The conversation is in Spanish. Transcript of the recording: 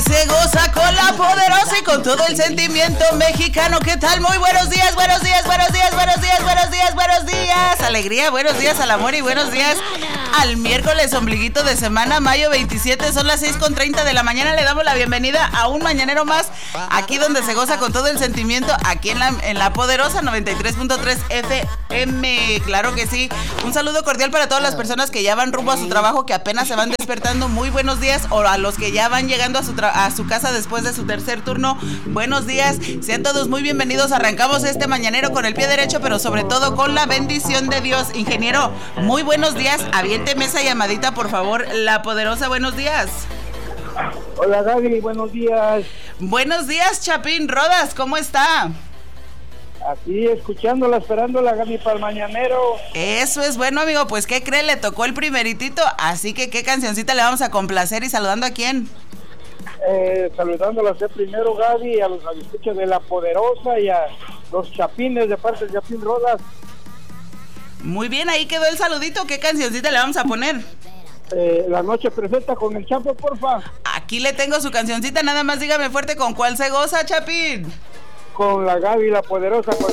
Aquí se goza con la poderosa y con todo el sentimiento mexicano. ¿Qué tal? Muy buenos días, buenos días, buenos días, buenos días, buenos días, buenos días. Alegría, buenos días al amor y buenos días al miércoles ombliguito de semana, mayo 27. Son las 6:30 de la mañana. Le damos la bienvenida a un mañanero más, aquí donde se goza con todo el sentimiento, aquí en la poderosa 93.3 FM. Claro que sí. Un saludo cordial para todas las personas que ya van rumbo a su trabajo, que apenas se van despertando. Muy buenos días. O a los que ya van llegando a su casa después de su tercer turno. Buenos días. Sean todos muy bienvenidos. Arrancamos este mañanero con el pie derecho, pero sobre todo con la bendición de Dios. Ingeniero, muy buenos días. Aviénteme esa llamadita, por favor. La poderosa, buenos días. Hola Gaby, buenos días. Buenos días, Chapín Rodas, ¿cómo está? Aquí escuchándola, esperándola, Gaby, para el mañanero. Eso es bueno, amigo. Pues, ¿qué cree? Le tocó el primeritito, así que ¿qué cancioncita le vamos a complacer y saludando a quién? Saludándola primero, Gaby, a los escuchas de La Poderosa y a los chapines de parte de Chapín Rodas. Muy bien, ahí quedó el saludito. ¿Qué cancioncita le vamos a poner? La Noche Perfecta con el Chapo, porfa. Aquí le tengo su cancioncita, nada más dígame fuerte con cuál se goza, Chapín. Con la Gaby, La Poderosa.